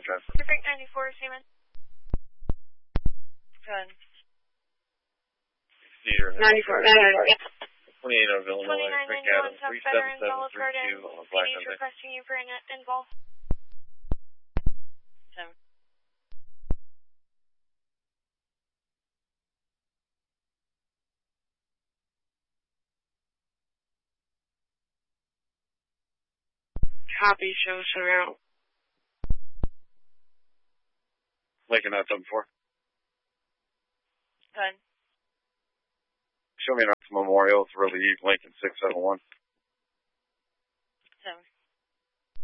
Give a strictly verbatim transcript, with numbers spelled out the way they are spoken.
transfer. District ninety-four, Seaman. Good. Theater. ninety-four, ninety-four, yeah. twenty-eight of Illinois, twenty-nine Quick ninety-one, Adam, South three seven Veterans, seven Olive three Garden. two on Black Phoenix Sunday. requesting you for an involve. Seven. Copy, show surround. Lincoln nine seven four. Good. Show me an Memorial, it's really Lincoln six seven one. Seven.